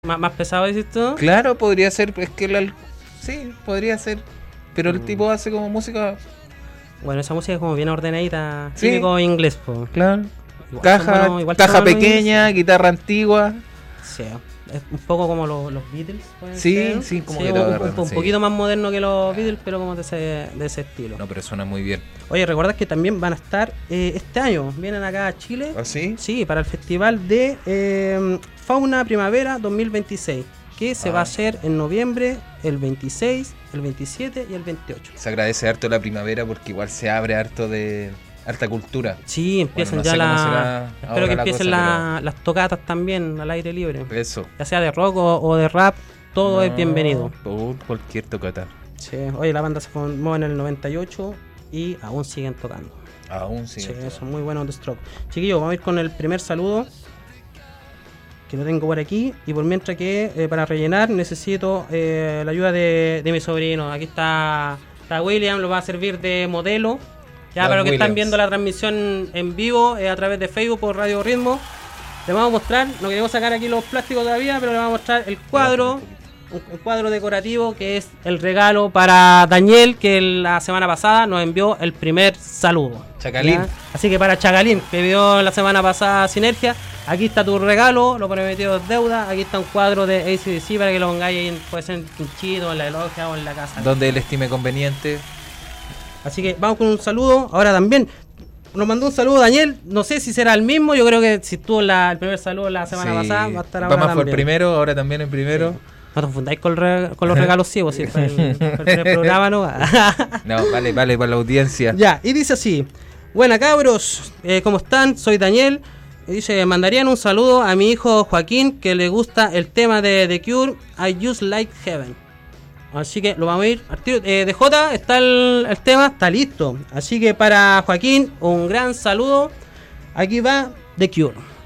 más pesado, dices tú. Claro, podría ser, es que sí, podría ser. Pero el tipo hace como música. Bueno, esa música es como bien ordenadita, Sí. típico inglés, po. Claro. Igual Caja, son buenos, caja son buenos pequeña, guitarra antigua. Sí, es un poco como los Beatles, pueden Sí, ser. sí, como Sí, que un, lo un agarran, sí. poquito más moderno que los Beatles, pero como de ese estilo. No, pero suena muy bien. Oye, ¿recuerdas que también van a estar este año? Vienen acá a Chile. ¿Ah, sí? Sí, para el festival de Fauna Primavera 2026, que se va a hacer en noviembre, el 26, el 27 y el 28. Se agradece harto la primavera porque igual se abre harto de harta cultura. Sí, empiezan Bueno, no ya sé cómo será Espero ahora que la empiecen cosa, las tocatas también al aire libre. Eso. Ya sea de rock o de rap, todo es bienvenido. Por cualquier tocata. Sí, oye, la banda se formó en el 98 y aún siguen tocando. Aún sí. Sí, son muy buenos The Strokes. Chiquillos, vamos a ir con el primer saludo que lo tengo por aquí. Y por mientras que para rellenar necesito la ayuda de mi sobrino. Aquí está William, lo va a servir de modelo. Ya, para los que están viendo la transmisión en vivo a través de Facebook por Radio Ritmo, les vamos a mostrar, no queremos sacar aquí los plásticos todavía, pero les vamos a mostrar el cuadro, un cuadro decorativo que es el regalo para Daniel, que la semana pasada nos envió el primer saludo. Chacalín. ¿Ya? Así que para Chacalín, que vio la semana pasada Sinergia, aquí está tu regalo, lo prometido es deuda. Aquí está un cuadro de AC/DC para que lo pongáis, puede ser en Quinchito, en la logia o en la casa. Donde él estime conveniente. Así que vamos con un saludo. Ahora también nos mandó un saludo Daniel. No sé si será el mismo. Yo creo que si estuvo el primer saludo la semana pasada, va a estar ahora. Vamos por también. Primero, ahora también en primero. Sí. No te confundáis con los regalos ciegos, ¿sí? El primer programa no va. No, vale, para la audiencia. Ya, y dice así: buena cabros, ¿cómo están? Soy Daniel. Y dice, mandarían un saludo a mi hijo Joaquín, que le gusta el tema de The Cure, I Just Like Heaven. Así que lo vamos a ir al tiro. De J está el tema, está listo. Así que para Joaquín, un gran saludo. Aquí va The Cure.